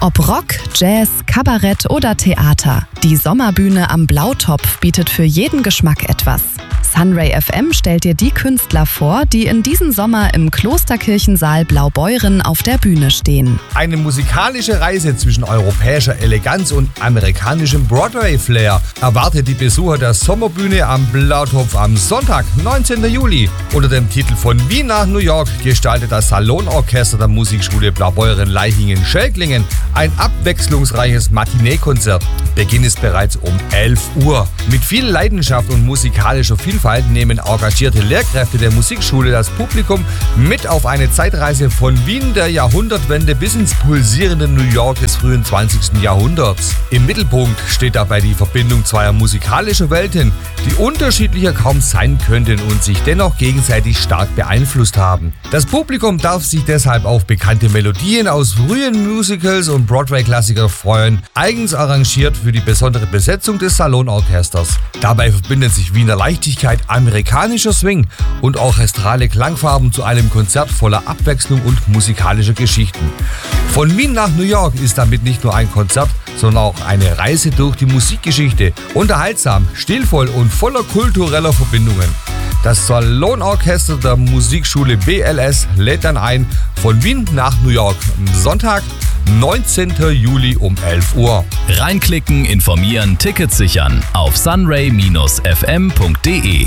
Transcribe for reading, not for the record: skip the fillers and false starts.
Ob Rock, Jazz, Kabarett oder Theater, die Sommerbühne am Blautopf bietet für jeden Geschmack etwas. Sunray FM stellt dir die Künstler vor, die in diesem Sommer im Klosterkirchensaal Blaubeuren auf der Bühne stehen. Eine musikalische Reise zwischen europäischer Eleganz und amerikanischem Broadway-Flair erwartet die Besucher der Sommerbühne am Blautopf am Sonntag, 19. Juli. Unter dem Titel Von Wien nach New York gestaltet das Salonorchester der Musikschule Blaubeuren-Leichingen-Schelklingen ein abwechslungsreiches Matinee-Konzert. Beginn ist bereits um 11 Uhr. Mit viel Leidenschaft und musikalischer Vielfalt nehmen engagierte Lehrkräfte der Musikschule das Publikum mit auf eine Zeitreise von Wien der Jahrhundertwende bis ins pulsierende New York des frühen 20. Jahrhunderts. Im Mittelpunkt steht dabei die Verbindung zweier musikalischer Welten, die unterschiedlicher kaum sein könnten und sich dennoch gegenseitig stark beeinflusst haben. Das Publikum darf sich deshalb auf bekannte Melodien aus frühen Musicals und Broadway-Klassiker freuen, eigens arrangiert für die besondere Besetzung des Salonorchesters. Dabei verbindet sich Wiener Leichtigkeit, amerikanischer Swing und orchestrale Klangfarben zu einem Konzert voller Abwechslung und musikalischer Geschichten. Von Wien nach New York ist damit nicht nur ein Konzert, sondern auch eine Reise durch die Musikgeschichte. Unterhaltsam, stilvoll und voller kultureller Verbindungen. Das Salonorchester der Musikschule BLS lädt dann ein von Wien nach New York am Sonntag, 19. Juli um 11 Uhr. Reinklicken, informieren, Tickets sichern auf sunray-fm.de.